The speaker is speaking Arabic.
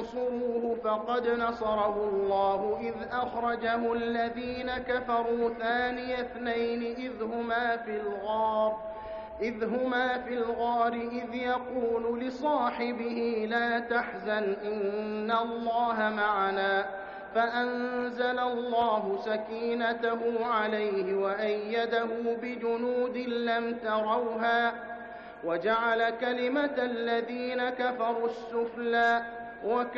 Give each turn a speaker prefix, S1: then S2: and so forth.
S1: تنصروه فقد نصره الله إذ أخرجه الذين كفروا ثاني اثنين إذ هما في الغار إذ يقول لصاحبه لا تحزن إن الله معنا فأنزل الله سكينته عليه وأيده بجنود لم تروها وجعل كلمة الذين كفروا السفلى